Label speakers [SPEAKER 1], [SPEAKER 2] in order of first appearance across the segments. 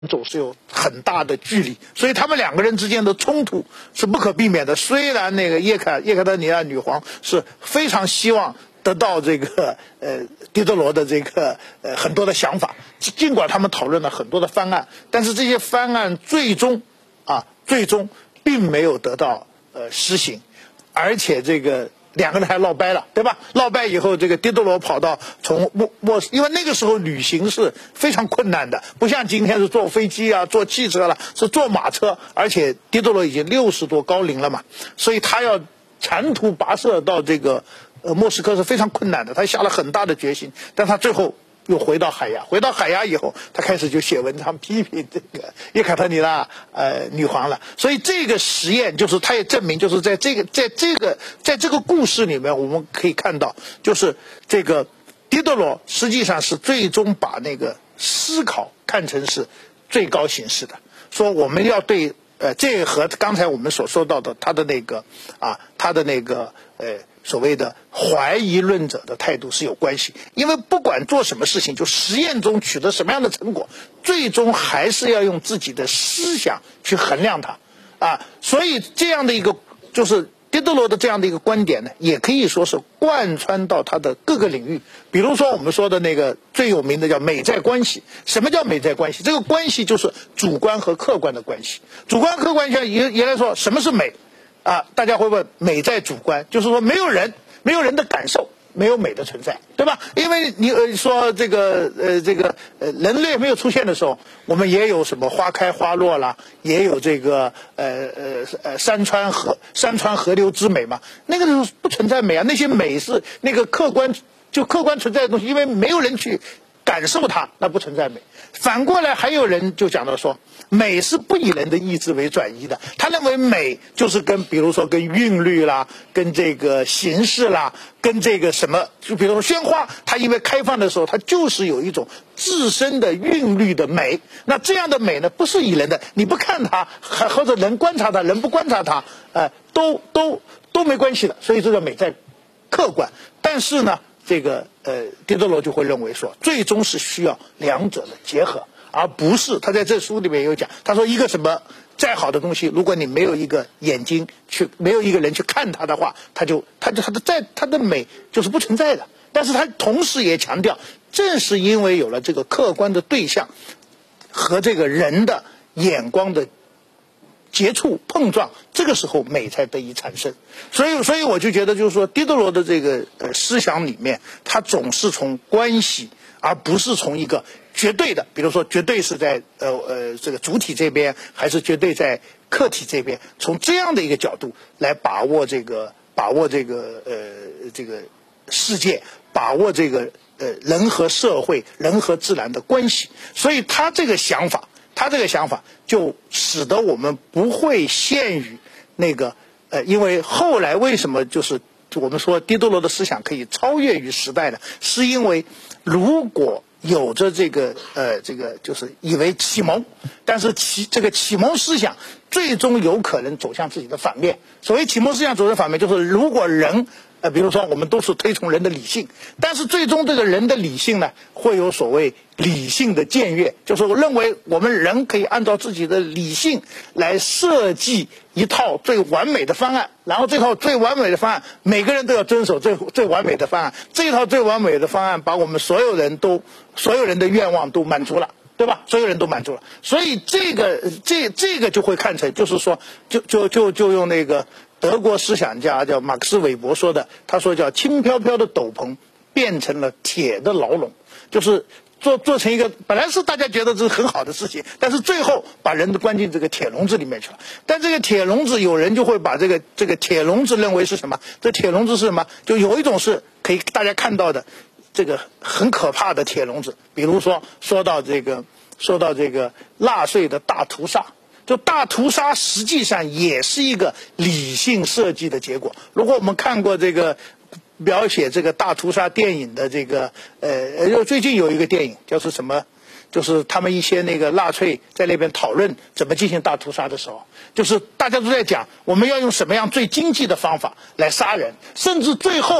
[SPEAKER 1] 总是有很大的距离，所以他们两个人之间的冲突是不可避免的。虽然那个叶卡特尼娜女皇是非常希望得到这个狄德罗的这个很多的想法，尽管他们讨论了很多的方案，但是这些方案最终并没有得到实行，而且这个两个人还闹掰了，对吧？闹掰以后，这个狄德罗跑到从因为那个时候旅行是非常困难的，不像今天是坐飞机啊、坐汽车了，是坐马车，而且狄德罗已经60多高龄了嘛，所以他要长途跋涉到这个莫斯科是非常困难的，他下了很大的决心，但他最后又回到海牙以后，他开始就写文章批评这个叶卡特尼娜女皇了。所以这个实验就是他也证明，就是在这个故事里面，我们可以看到，就是这个狄德罗实际上是最终把那个思考看成是最高形式的，说我们要对这个和刚才我们所说到的他的那个所谓的怀疑论者的态度是有关系，因为不管做什么事情，就实验中取得什么样的成果，最终还是要用自己的思想去衡量它所以这样的一个就是狄德罗的这样的一个观点呢，也可以说是贯穿到他的各个领域。比如说我们说的那个最有名的叫美在关系。什么叫美在关系？这个关系就是主观和客观的关系。主观客观上也来说，什么是美大家会问，美在主观，就是说没有人的感受，没有美的存在，对吧？因为你说这个人类没有出现的时候，我们也有什么花开花落啦，也有这个山川河流之美嘛，那个时候不存在美啊，那些美是那个客观存在的东西，因为没有人去感受它，那不存在美。反过来还有人就讲到说，美是不以人的意志为转移的，他认为美就是比如说跟韵律啦，跟这个形式啦，跟这个什么，就比如说鲜花，它因为开放的时候，它就是有一种自身的韵律的美。那这样的美呢，不是以人的，你不看它，或者人观察它，人不观察它，都没关系的。所以这个美在客观，但是呢，这个狄德罗就会认为说，最终是需要两者的结合，而不是他在这书里面有讲，他说一个什么再好的东西，如果你没有一个眼睛没有一个人去看它的话，它的美就是不存在的。但是他同时也强调，正是因为有了这个客观的对象和这个人的眼光的接触碰撞，这个时候美才得以产生。所以我就觉得，就是说狄德罗的这个思想里面，他总是从关系，而不是从一个绝对的，比如说绝对是在这个主体这边，还是绝对在客体这边，从这样的一个角度来把握这个世界，把握这个人和社会、人和自然的关系。所以他这个想法就使得我们不会陷于那个因为后来为什么就是我们说狄德罗的思想可以超越于时代呢？是因为如果有着这个就是以为启蒙，但是这个启蒙思想最终有可能走向自己的反面。所谓启蒙思想走向反面，就是如果人比如说我们都是推崇人的理性，但是最终这个人的理性呢，会有所谓理性的僭越，就是认为我们人可以按照自己的理性来设计一套最完美的方案，然后这套最完美的方案每个人都要遵守最完美的方案，这套最完美的方案把我们所有人的愿望都满足了，对吧？所有人都满足了。所以这个就会看成，就是说就用那个德国思想家叫马克思韦伯说的，他说叫轻飘飘的斗篷变成了铁的牢笼，就是做成一个本来是大家觉得这是很好的事情，但是最后把人关进这个铁笼子里面去了。但这个铁笼子有人就会把这个铁笼子认为是什么？这铁笼子是什么？就有一种是可以大家看到的这个很可怕的铁笼子，比如说到这个纳粹的大屠杀。就大屠杀实际上也是一个理性设计的结果。如果我们看过这个描写这个大屠杀电影的这个最近有一个电影叫是什么，就是他们一些那个纳粹在那边讨论怎么进行大屠杀的时候，就是大家都在讲我们要用什么样最经济的方法来杀人，甚至最后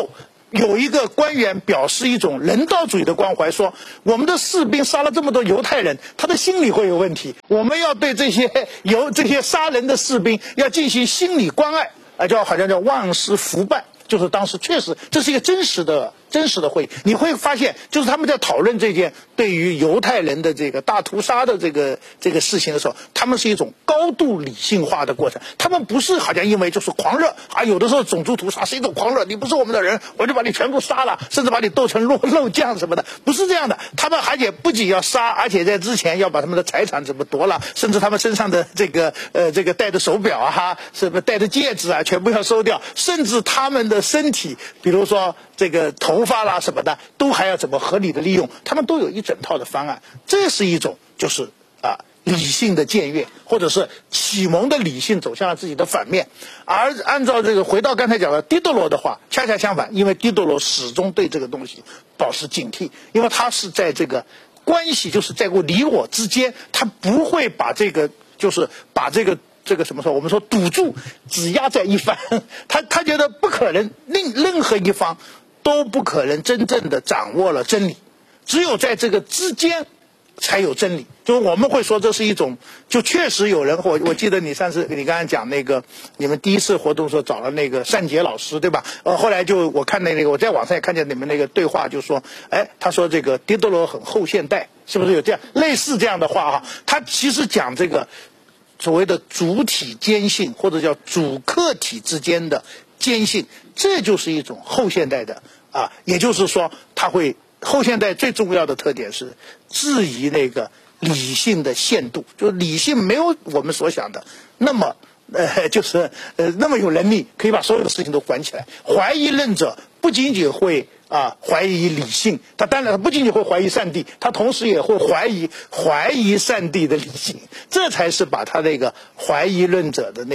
[SPEAKER 1] 有一个官员表示一种人道主义的关怀，说我们的士兵杀了这么多犹太人，他的心理会有问题，我们要对这些杀人的士兵要进行心理关爱，好像叫忘失伏办。就是当时确实这是一个真实的会议，你会发现就是他们在讨论这件对于犹太人的这个大屠杀的这个事情的时候，他们是一种高度理性化的过程，他们不是好像因为就是狂热有的时候种族屠杀是一种狂热，你不是我们的人我就把你全部杀了，甚至把你剁成肉酱什么的，不是这样的，他们而且不仅要杀，而且在之前要把他们的财产怎么夺了，甚至他们身上的这个戴的手表什么戴的戒指全部要收掉，甚至他们的身体，比如说这个头发啦什么的，都还要怎么合理的利用，他们都有一整套的方案。这是一种就是理性的僭越，或者是启蒙的理性走向了自己的反面。而按照这个回到刚才讲的狄德罗的话，恰恰相反，因为狄德罗始终对这个东西保持警惕，因为他是在这个关系就是在你我之间，他不会把这个就是把这个什么说，我们说赌注只压在一方，他觉得不可能，任何一方都不可能真正的掌握了真理，只有在这个之间才有真理。就是我们会说这是一种，就确实有人，我记得你上次你刚才讲那个你们第一次活动时候找了那个单杰老师对吧？后来我看那个我在网上也看见你们那个对话，就说他说这个狄德罗很后现代，是不是有这样类似这样的话他其实讲这个所谓的主体坚信或者叫主客体之间的坚信，这就是一种后现代的也就是说后现代最重要的特点是质疑那个理性的限度，就是理性没有我们所想的那么那么有能力可以把所有的事情都管起来。怀疑论者不仅仅会怀疑理性，他当然不仅仅会怀疑上帝，他同时也会怀疑上帝的理性，这才是把他那个怀疑论者的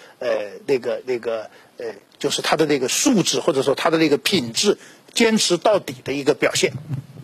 [SPEAKER 1] 就是他的那个素质或者说他的那个品质坚持到底的一个表现。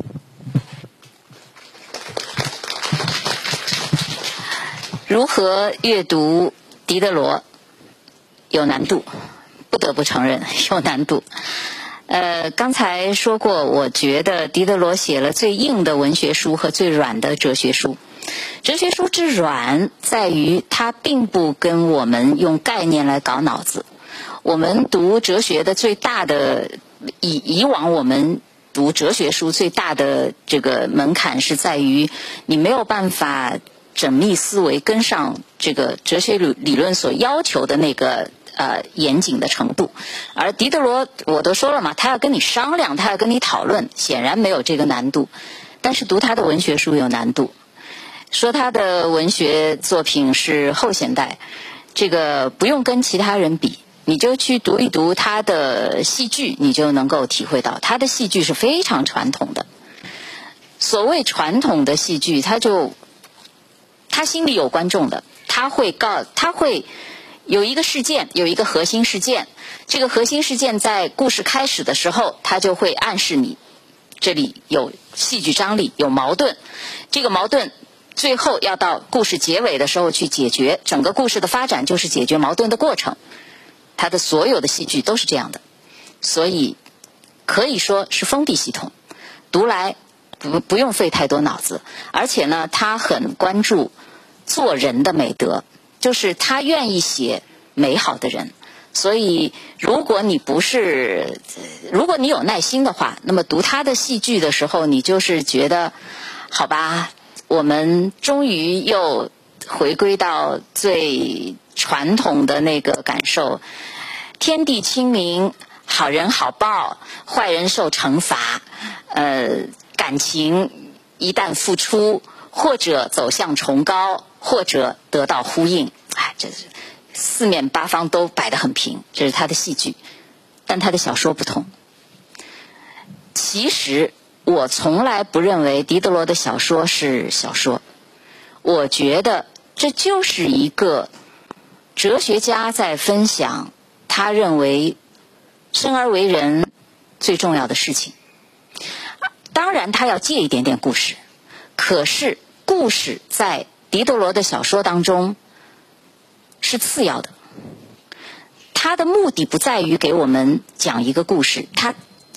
[SPEAKER 2] 如何阅读狄德罗有难度，不得不承认有难度。刚才说过，我觉得狄德罗写了最硬的文学书和最软的哲学书。哲学书之软在于它并不跟我们用概念来搞脑子。我们读哲学的最大的以往我们读哲学书最大的这个门槛是在于你没有办法缜密思维跟上这个哲学理论所要求的那个严谨的程度。而狄德罗我都说了嘛，他要跟你商量，他要跟你讨论，显然没有这个难度。但是读他的文学书有难度。说他的文学作品是后现代，这个不用跟其他人比，你就去读一读他的戏剧，你就能够体会到他的戏剧是非常传统的。所谓传统的戏剧，他心里有观众的，他会有一个事件，有一个核心事件，这个核心事件在故事开始的时候，他就会暗示你这里有戏剧张力，有矛盾，这个矛盾最后要到故事结尾的时候去解决，整个故事的发展就是解决矛盾的过程。他的所有的戏剧都是这样的，所以可以说是封闭系统，读来不用费太多脑子。而且呢，他很关注做人的美德，就是他愿意写美好的人。所以如果你有耐心的话，那么读他的戏剧的时候，你就是觉得好吧，我们终于又回归到最传统的那个感受，天地清明，好人好报，坏人受惩罚，感情一旦付出，或者走向崇高，或者得到呼应，这是四面八方都摆得很平，这是他的戏剧。但他的小说不同。其实我从来不认为狄德罗的小说是小说，我觉得这就是一个哲学家在分享他认为生而为人最重要的事情。当然他要借一点点故事，可是故事在狄德罗的小说当中是次要的。他的目的不在于给我们讲一个故事，他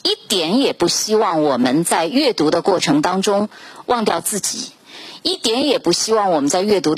[SPEAKER 2] 一点也不希望我们在阅读的过程当中忘掉自己，一点也不希望我们在阅读